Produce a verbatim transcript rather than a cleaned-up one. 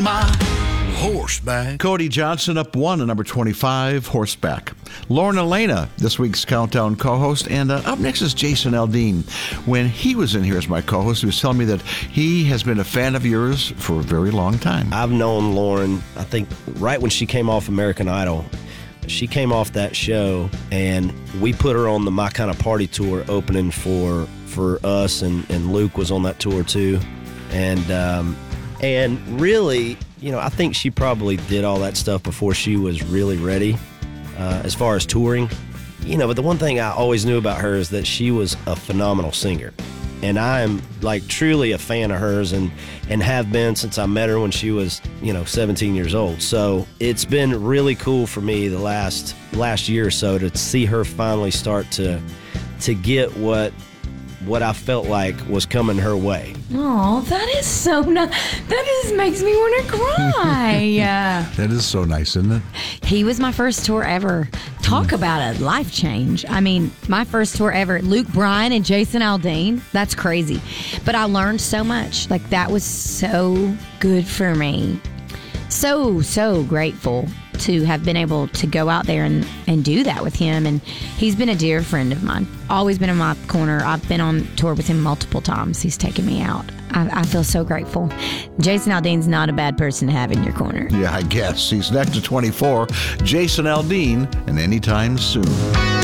my horseback. Cody Johnson up one at number twenty-five, Horseback. Lauren Elena, this week's Countdown co-host. And uh, up next is Jason Aldean. When he was in here as my co-host, he was telling me that he has been a fan of yours for a very long time. I've known Lauren, I think, right when she came off American Idol. She came off that show, and we put her on the My Kind of Party tour opening for for us, and, and Luke was on that tour too. And um, and really, you know, I think she probably did all that stuff before she was really ready uh, as far as touring. You know, but the one thing I always knew about her is that she was a phenomenal singer. And I am, like, truly a fan of hers, and, and have been since I met her when she was, you know, seventeen years old. So it's been really cool for me the last last year or so to see her finally start to to get what what I felt like was coming her way. Oh, that is so nice. That is makes me want to cry. That is so nice, isn't it? He was my first tour ever. Talk about a life change. I mean, my first tour ever. Luke Bryan and Jason Aldean. That's crazy. But I learned so much. Like, that was so good for me. So, so grateful to have been able to go out there and, and do that with him. And he's been a dear friend of mine. Always been in my corner. I've been on tour with him multiple times. He's taken me out. I, I feel so grateful. Jason Aldean's not a bad person to have in your corner. Yeah, I guess. He's next to twenty-four. Jason Aldean, and Anytime Soon.